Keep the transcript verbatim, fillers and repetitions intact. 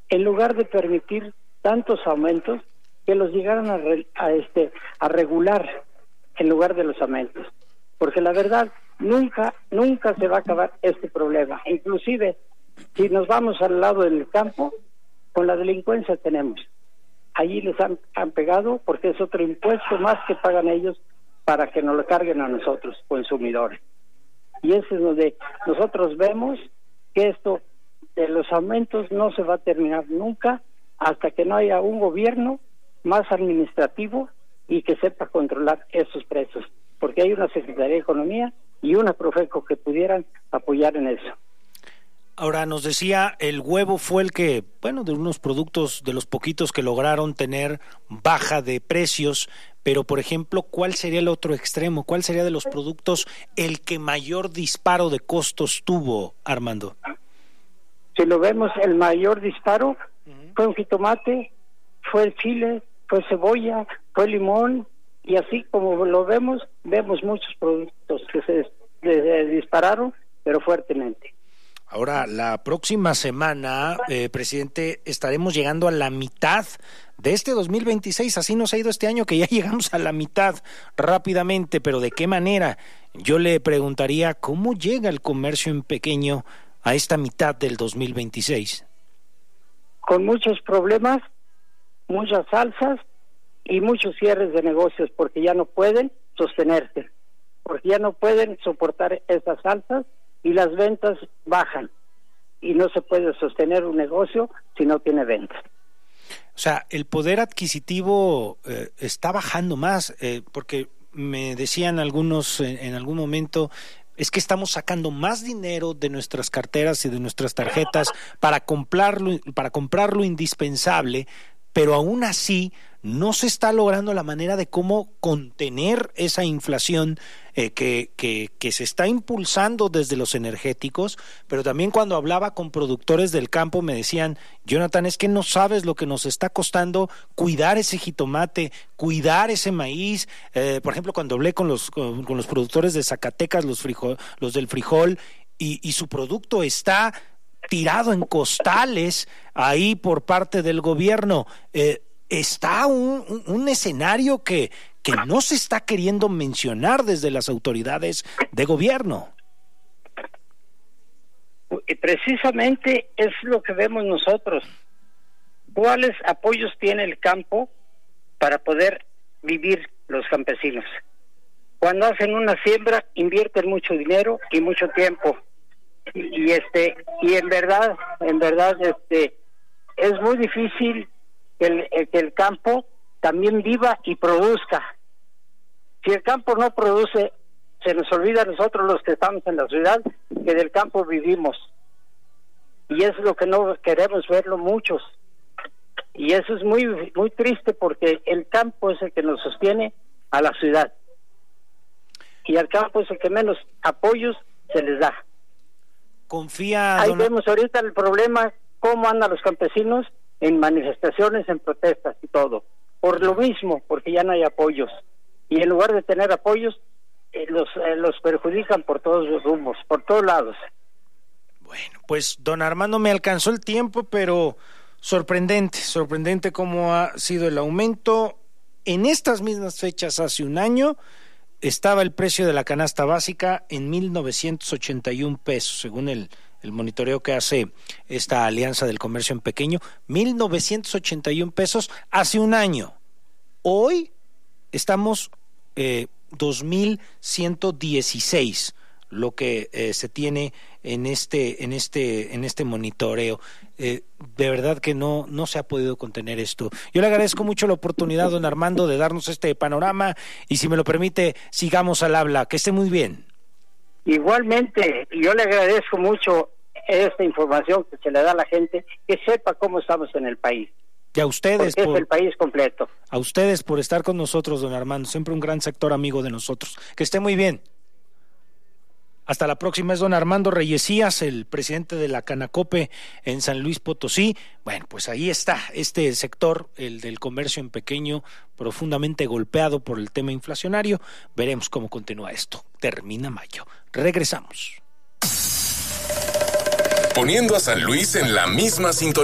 en lugar de permitir tantos aumentos, que los llegaran a, re, a, este, a regular en lugar de los aumentos. Porque la verdad, nunca, nunca se va a acabar este problema. Inclusive, si nos vamos al lado del campo, con la delincuencia tenemos. Allí les han, han pegado porque es otro impuesto más que pagan ellos para que nos lo carguen a nosotros, consumidores. Y eso es donde nosotros vemos que esto de los aumentos no se va a terminar nunca hasta que no haya un gobierno más administrativo y que sepa controlar esos precios, porque hay una Secretaría de Economía y una Profeco que pudieran apoyar en eso. Ahora, nos decía, el huevo fue el que, bueno, de unos productos, de los poquitos que lograron tener baja de precios, pero, por ejemplo, ¿cuál sería el otro extremo? ¿Cuál sería de los productos el que mayor disparo de costos tuvo, Armando? Si lo vemos, el mayor disparo uh-huh. fue un jitomate, fue el chile, fue cebolla, fue limón, y así como lo vemos, vemos muchos productos que se, se dispararon, pero fuertemente. Ahora, la próxima semana, eh, presidente, estaremos llegando a la mitad de este dos mil veintiséis. Así nos ha ido este año, que ya llegamos a la mitad rápidamente, pero ¿de qué manera? Yo le preguntaría, ¿cómo llega el comercio en pequeño a esta mitad del dos mil veintiséis? Con muchos problemas, muchas alzas y muchos cierres de negocios, porque ya no pueden sostenerse, porque ya no pueden soportar esas alzas y las ventas bajan, y no se puede sostener un negocio si no tiene ventas. O sea, el poder adquisitivo eh, está bajando más, eh, porque me decían algunos eh, en algún momento, es que estamos sacando más dinero de nuestras carteras y de nuestras tarjetas para comprarlo, para comprar lo indispensable, pero aún así no se está logrando la manera de cómo contener esa inflación eh, que, que, que se está impulsando desde los energéticos. Pero también cuando hablaba con productores del campo me decían, Jonathan, es que no sabes lo que nos está costando cuidar ese jitomate, cuidar ese maíz. Eh, por ejemplo, cuando hablé con los, con, con los productores de Zacatecas, los, frijol, los del frijol, y, y su producto está tirado en costales ahí por parte del gobierno. Eh, está un, un, un escenario que, que no se está queriendo mencionar desde las autoridades de gobierno. Precisamente es lo que vemos nosotros. ¿Cuáles apoyos tiene el campo para poder vivir los campesinos? Cuando hacen una siembra, invierten mucho dinero y mucho tiempo. Y, y este y en verdad, en verdad, este es muy difícil que el, que el campo también viva y produzca. Si el campo no produce, se nos olvida a nosotros los que estamos en la ciudad que del campo vivimos. Y eso es lo que no queremos verlo muchos. Y eso es muy muy triste, porque el campo es el que nos sostiene a la ciudad. Y al campo es el que menos apoyos se les da. Confía. Ahí don... vemos ahorita el problema, cómo andan los campesinos en manifestaciones, en protestas y todo. Por lo mismo, porque ya no hay apoyos. Y en lugar de tener apoyos, eh, los, eh, los perjudican por todos los rumbos, por todos lados. Bueno, pues don Armando, me alcanzó el tiempo, pero sorprendente, sorprendente cómo ha sido el aumento. En estas mismas fechas, hace un año, estaba el precio de la canasta básica en mil novecientos ochenta y un pesos, según el, el monitoreo que hace esta Alianza del Comercio en Pequeño, mil novecientos ochenta y un pesos hace un año. Hoy estamos eh, dos mil ciento dieciséis, lo que eh, se tiene en este en este en este monitoreo. Eh, de verdad que no no se ha podido contener esto. Yo le agradezco mucho la oportunidad, don Armando, de darnos este panorama, y si me lo permite, sigamos al habla. Que esté muy bien. Igualmente, yo le agradezco mucho esta información que se le da a la gente, que sepa cómo estamos en el país. Y a ustedes por, es el país completo. A ustedes por estar con nosotros, don Armando, siempre un gran sector amigo de nosotros. Que esté muy bien. Hasta la próxima. Es don Armando Reyesías, el presidente de la Canacope en San Luis Potosí. Bueno, pues ahí está este sector, el del comercio en pequeño, profundamente golpeado por el tema inflacionario. Veremos cómo continúa esto. Termina mayo. Regresamos. Poniendo a San Luis en la misma sintonía.